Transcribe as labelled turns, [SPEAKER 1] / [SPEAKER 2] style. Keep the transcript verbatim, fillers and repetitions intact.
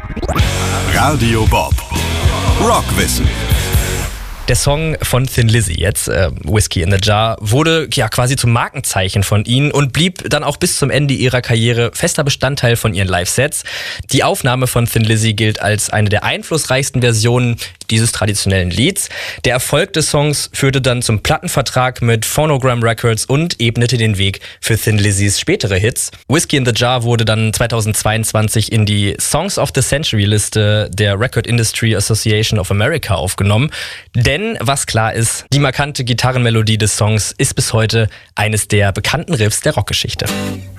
[SPEAKER 1] Radio Bob. Rockwissen.
[SPEAKER 2] Der Song von Thin Lizzy, jetzt äh, Whiskey in the Jar, wurde ja quasi zum Markenzeichen von ihnen und blieb dann auch bis zum Ende ihrer Karriere fester Bestandteil von ihren Live-Sets. Die Aufnahme von Thin Lizzy gilt als eine der einflussreichsten Versionen dieses traditionellen Lieds. Der Erfolg des Songs führte dann zum Plattenvertrag mit Phonogram Records und ebnete den Weg für Thin Lizzys spätere Hits. Whiskey in the Jar wurde dann zweitausendzweiundzwanzig in die Songs of the Century Liste der Record Industry Association of America aufgenommen. Denn was klar ist, die markante Gitarrenmelodie des Songs ist bis heute eines der bekannten Riffs der Rockgeschichte.